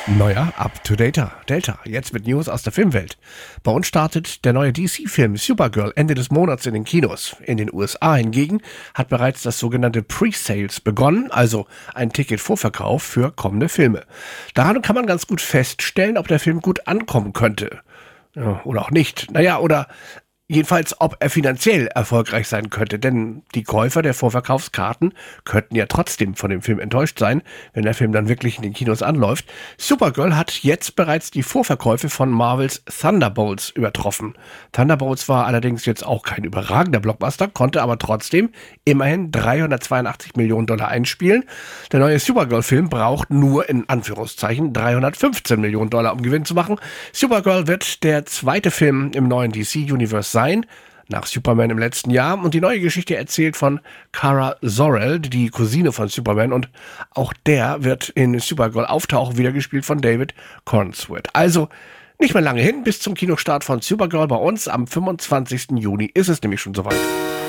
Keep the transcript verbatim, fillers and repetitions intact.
Neuer Up-to-Dater. Delta, jetzt mit News aus der Filmwelt. Bei uns startet der neue D C-Film Supergirl Ende des Monats in den Kinos. In den U S A hingegen hat bereits das sogenannte Pre-Sales begonnen, also ein Ticketvorverkauf für kommende Filme. Daran kann man ganz gut feststellen, ob der Film gut ankommen könnte. Ja, oder auch nicht. Naja, oder jedenfalls, ob er finanziell erfolgreich sein könnte, denn die Käufer der Vorverkaufskarten könnten ja trotzdem von dem Film enttäuscht sein, wenn der Film dann wirklich in den Kinos anläuft. Supergirl hat jetzt bereits die Vorverkäufe von Marvels Thunderbolts übertroffen. Thunderbolts war allerdings jetzt auch kein überragender Blockbuster, konnte aber trotzdem immerhin dreihundertzweiundachtzig Millionen Dollar einspielen. Der neue Supergirl-Film braucht nur in Anführungszeichen dreihundertfünfzehn Millionen Dollar, um Gewinn zu machen. Supergirl wird der zweite Film im neuen D C-Universe sein. Sein, nach Superman im letzten Jahr. Und die neue Geschichte erzählt von Kara Zor-El, die Cousine von Superman. Und auch der wird in Supergirl auftauchen, wieder gespielt von David Cornsworth. Also nicht mehr lange hin, bis zum Kinostart von Supergirl bei uns. Am fünfundzwanzigsten Juni ist es nämlich schon soweit.